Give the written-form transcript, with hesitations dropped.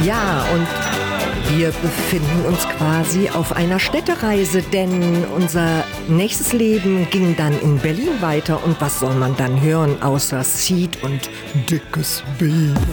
Ja, und wir befinden uns quasi auf einer Städtereise, denn unser nächstes Leben ging dann in Berlin weiter. Und was soll man dann hören, außer Seed und dickes B?